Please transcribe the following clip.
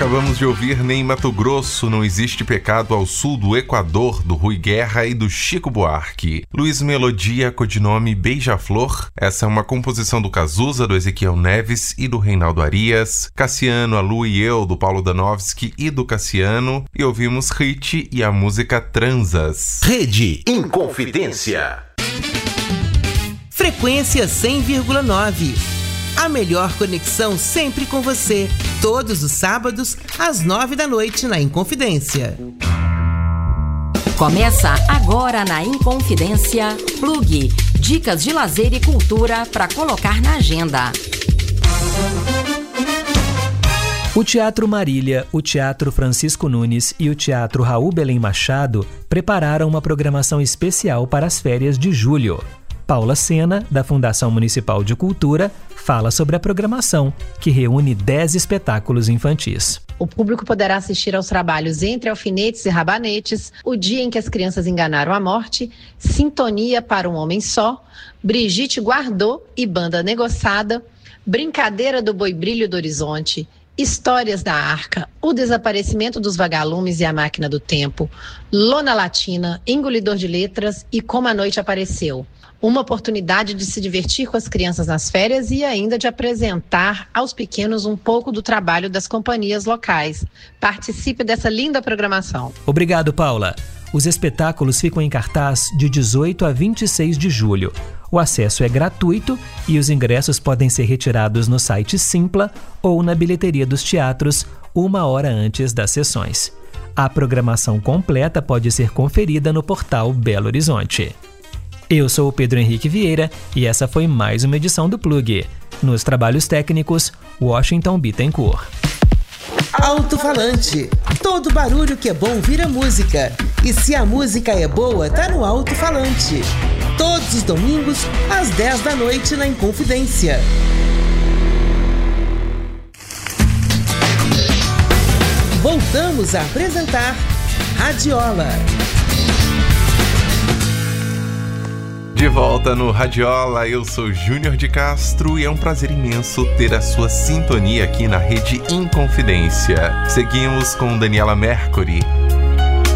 Acabamos de ouvir Nem Mato Grosso, Não Existe Pecado ao Sul do Equador, do Rui Guerra e do Chico Buarque. Luiz Melodia, codinome Beija-Flor. Essa é uma composição do Cazuza, do Ezequiel Neves e do Reinaldo Arias. Cassiano, A Lu e Eu, do Paulo Danowski e do Cassiano. E ouvimos Hit e a música Transas. Rede Inconfidência. Frequência 100,9. A melhor conexão sempre com você. Todos os sábados, às 9 da noite, na Inconfidência. Começa agora na Inconfidência Plug. Dicas de lazer e cultura para colocar na agenda. O Teatro Marília, o Teatro Francisco Nunes e o Teatro Raul Belém Machado prepararam uma programação especial para as férias de julho. Paula Sena, da Fundação Municipal de Cultura, fala sobre a programação, que reúne 10 espetáculos infantis. O público poderá assistir aos trabalhos Entre Alfinetes e Rabanetes, O Dia em que as Crianças Enganaram a Morte, Sintonia para um Homem Só, Brigitte Guardot e Banda Negociada, Brincadeira do Boi Brilho do Horizonte, Histórias da Arca, O Desaparecimento dos Vagalumes e a Máquina do Tempo, Lona Latina, Engolidor de Letras e Como a Noite Apareceu. Uma oportunidade de se divertir com as crianças nas férias e ainda de apresentar aos pequenos um pouco do trabalho das companhias locais. Participe dessa linda programação. Obrigado, Paula. Os espetáculos ficam em cartaz de 18 a 26 de julho. O acesso é gratuito e os ingressos podem ser retirados no site Simpla ou na bilheteria dos teatros 1 hora antes das sessões. A programação completa pode ser conferida no portal Belo Horizonte. Eu sou o Pedro Henrique Vieira e essa foi mais uma edição do Plug. Nos trabalhos técnicos, Washington Bittencourt. Alto-falante. Todo barulho que é bom vira música. E se a música é boa, tá no alto-falante. Todos os domingos, às 10 da noite, na Inconfidência. Voltamos a apresentar Radiola. De volta no Radiola, eu sou Júnior de Castro e é um prazer imenso ter a sua sintonia aqui na Rede Inconfidência. Seguimos com Daniela Mercury,